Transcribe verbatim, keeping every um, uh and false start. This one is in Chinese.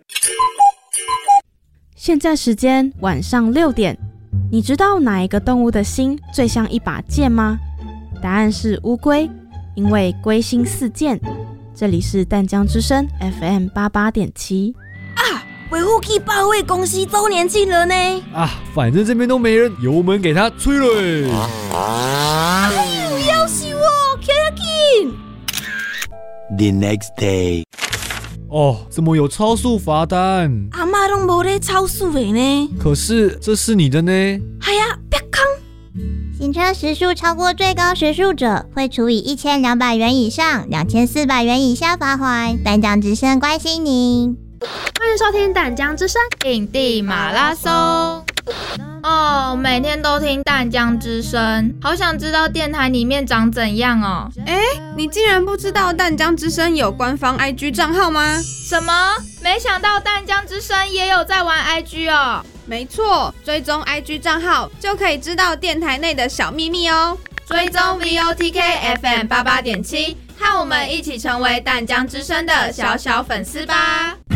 现在时间晚上六点，你知道哪一个动物的心最像一把剑吗？答案是乌龟，因为龟心似箭。这里是淡江之声 F M 八八点七。 啊，维护器保卫公司周年庆了呢！ 啊，反正这边都没人，油门给他吹了。 哎呦，要死我，开得紧 The next day。 哦，怎么有超速罚单？ 阿嬷都没在超速的呢。 可是这是你的呢。 哎呀，别扛！ 行车时速超过最高时速者，会处以一千两百元以上两千四百元以下罚锾。淡江之声关心您。 欢迎收听淡江之声影帝马拉松。哦，每天都听淡江之声，好想知道电台里面长怎样哦。 哎，你竟然不知道淡江之声有官方 I G 账号吗？ 什么？没想到淡江之声也有在玩 I G 哦。 没错，追踪 I G 账号就可以知道电台内的小秘密哦。 追踪 V O T K F M 八八点七，和我们一起成为淡江之声的小小粉丝吧。